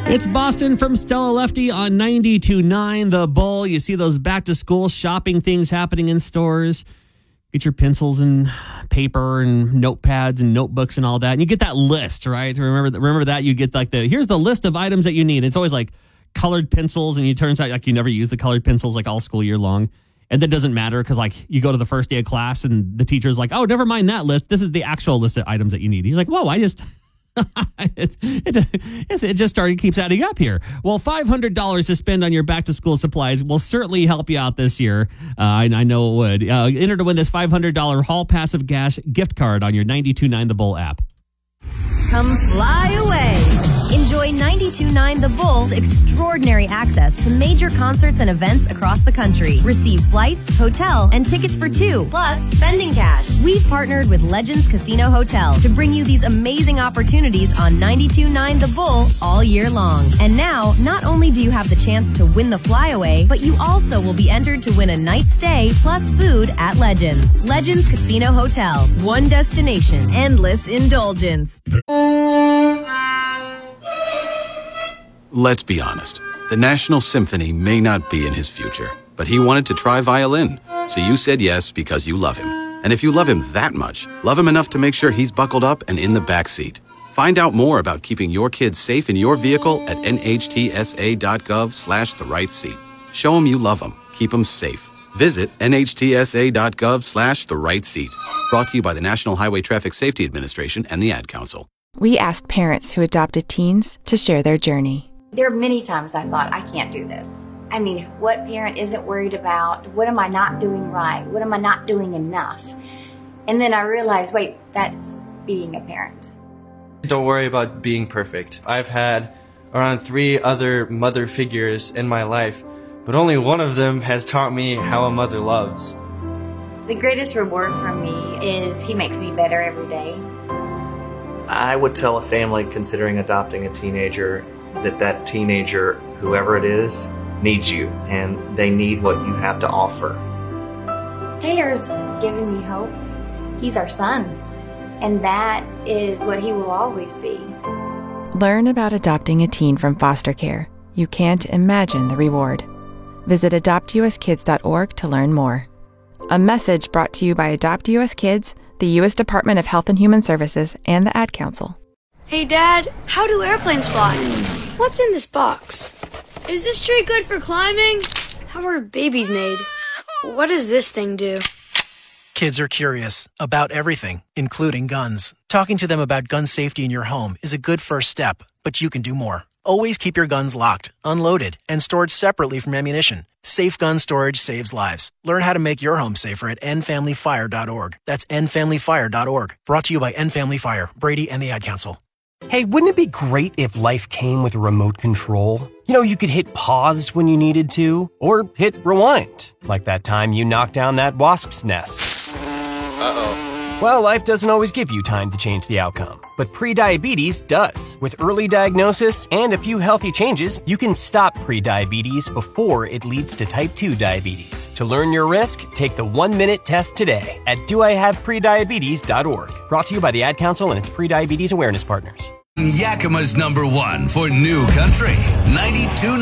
It's Boston from Stella Lefty on 92.9 The Bull. You see those back-to-school shopping things happening in stores. Get your pencils and paper and notepads and notebooks and all that. And you get that list, right? Remember that? You get like here's the list of items that you need. It's always like colored pencils, and it turns out like you never use the colored pencils like all school year long. And that doesn't matter because like you go to the first day of class and the teacher's like, oh, never mind that list. This is the actual list of items that you need. He's like, whoa, I just... it just keeps adding up here. Well, $500 to spend on your back-to-school supplies will certainly help you out this year. I know it would. Enter to win this $500 Hall Pass of Gas gift card on your 92.9 The Bull app. Come fly away. Enjoy 92.9 The Bull's extraordinary access to major concerts and events across the country. Receive flights, hotel, and tickets for two, plus spending cash. We've partnered with Legends Casino Hotel to bring you these amazing opportunities on 92.9 The Bull all year long. And now, not only do you have the chance to win the flyaway, but you also will be entered to win a night stay plus food at Legends. Legends Casino Hotel. One destination. Endless indulgence. Let's be honest. The National Symphony may not be in his future, but he wanted to try violin. So you said yes because you love him. And if you love him that much, love him enough to make sure he's buckled up and in the back seat. Find out more about keeping your kids safe in your vehicle at nhtsa.gov/the-right-seat. Show him you love him. Keep him safe. Visit nhtsa.gov/the-right-seat. Brought to you by the National Highway Traffic Safety Administration and the Ad Council. We asked parents who adopted teens to share their journey. There are many times I thought, I can't do this. I mean, what parent isn't worried about? What am I not doing right? What am I not doing enough? And then I realized, wait, that's being a parent. Don't worry about being perfect. I've had around 3 other mother figures in my life, but only one of them has taught me how a mother loves. The greatest reward for me is he makes me better every day. I would tell a family considering adopting a teenager that teenager, whoever it is, needs you, and they need what you have to offer. Taylor's given me hope. He's our son, and that is what he will always be. Learn about adopting a teen from foster care. You can't imagine the reward. Visit adoptuskids.org to learn more. A message brought to you by Adopt US Kids, the U.S. Department of Health and Human Services, and the Ad Council. Hey, Dad, how do airplanes fly? What's in this box? Is this tree good for climbing? How are babies made? What does this thing do? Kids are curious about everything, including guns. Talking to them about gun safety in your home is a good first step, but you can do more. Always keep your guns locked, unloaded, and stored separately from ammunition. Safe gun storage saves lives. Learn how to make your home safer at endfamilyfire.org. That's endfamilyfire.org. Brought to you by End Family Fire, Brady, and the Ad Council. Hey, wouldn't it be great if life came with a remote control? You know, you could hit pause when you needed to, or hit rewind, like that time you knocked down that wasp's nest. Uh-oh. Well, life doesn't always give you time to change the outcome, but prediabetes does. With early diagnosis and a few healthy changes, you can stop prediabetes before it leads to type 2 diabetes. To learn your risk, take the 1-minute test today at doihaveprediabetes.org. Brought to you by the Ad Council and its prediabetes awareness partners. Yakima's #1 for new country, 92.